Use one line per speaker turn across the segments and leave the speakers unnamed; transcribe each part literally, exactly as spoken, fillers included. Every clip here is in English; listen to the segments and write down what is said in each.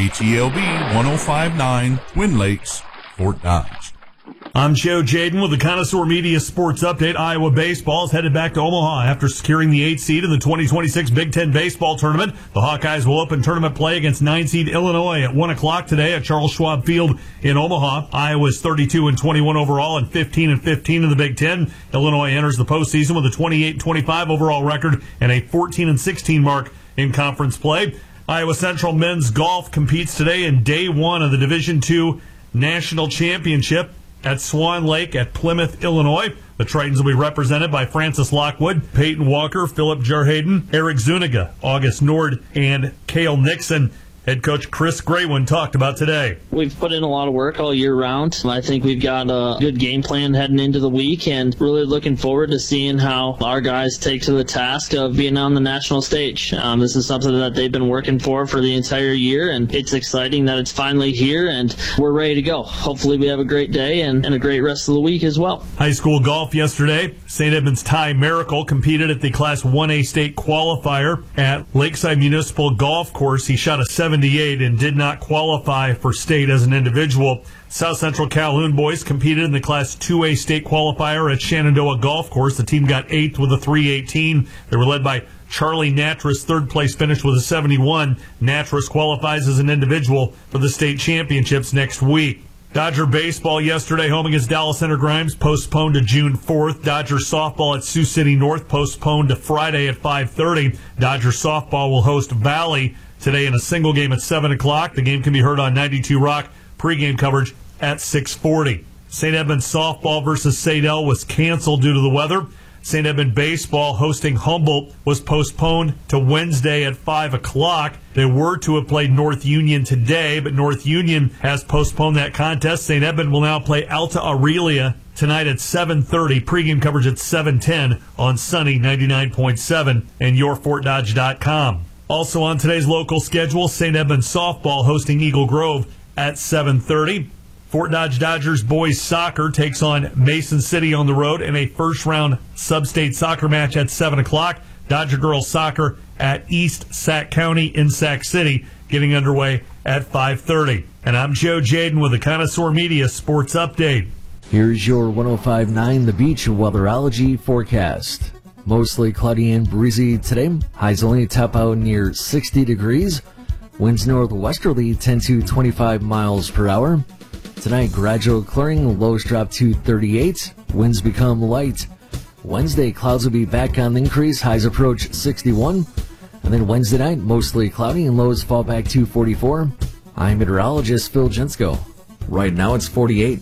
K T L B one oh five point nine, Twin Lakes, Fort Dodge.
I'm Joe Jaden with the Connoisseur Media Sports Update. Iowa baseball is headed back to Omaha after securing the eighth seed in the twenty twenty-six Big Ten Baseball Tournament. The Hawkeyes will open tournament play against nine seed Illinois at one o'clock today at Charles Schwab Field in Omaha. Iowa's thirty-two and twenty-one overall and fifteen and fifteen in the Big Ten. Illinois enters the postseason with a twenty-eight and twenty-five overall record and a fourteen and sixteen mark in conference play. Iowa Central men's golf competes today in day one of the Division two National Championship at Swan Lake at Plymouth, Illinois. The Tritons will be represented by Francis Lockwood, Peyton Walker, Philip Jarhaden, Eric Zuniga, August Nord, and Cale Nixon. Head coach Chris Graywin talked about today.
We've put in a lot of work all year round. I think we've got a good game plan heading into the week and really looking forward to seeing how our guys take to the task of being on the national stage. Um, this is something that they've been working for for the entire year, and it's exciting that it's finally here and we're ready to go. Hopefully we have a great day and, and a great rest of the week as well.
High school golf yesterday. Saint Edmunds Ty Miracle competed at the Class one A state qualifier at Lakeside Municipal Golf Course. He shot a seventy-eight and did not qualify for state as an individual. South Central Calhoun boys competed in the Class two A state qualifier at Shenandoah Golf Course. The team got eighth with a three eighteen. They were led by Charlie Natras. Third place finished with a seventy-one. Natras qualifies as an individual for the state championships next week. Dodger baseball yesterday, home against Dallas Center Grimes, postponed to June fourth. Dodger softball at Sioux City North, postponed to Friday at five thirty. Dodger softball will host Valley today in a single game at seven o'clock. The game can be heard on ninety-two Rock. Pregame coverage at six forty. Saint Edmund softball versus Sadell was canceled due to the weather. Saint Edmund baseball hosting Humboldt was postponed to Wednesday at five o'clock. They were to have played North Union today, but North Union has postponed that contest. Saint Edmund will now play Alta Aurelia tonight at seven thirty. Pregame coverage at seven ten on Sunny ninety-nine point seven and your fort dodge dot com. Also on today's local schedule, Saint Edmund softball hosting Eagle Grove at seven thirty. Fort Dodge Dodgers boys soccer takes on Mason City on the road in a first-round sub-state soccer match at seven o'clock. Dodger girls soccer at East Sac County in Sac City getting underway at five thirty. And I'm Joe Jaden with the Connoisseur Media Sports Update.
Here's your one oh five point nine The Beach weatherology forecast. Mostly cloudy and breezy today. Highs only top out near sixty degrees. Winds northwesterly ten to twenty-five miles per hour. Tonight, gradual clearing, lows drop to thirty-eight, winds become light. Wednesday, clouds will be back on the increase, highs approach sixty-one. And then Wednesday night, mostly cloudy and lows fall back to forty-four. I'm meteorologist Phil Jensko. Right now it's forty-eight.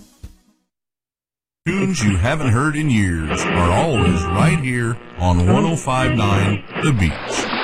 Tunes you haven't heard in years are always right here on one oh five point nine The Beach.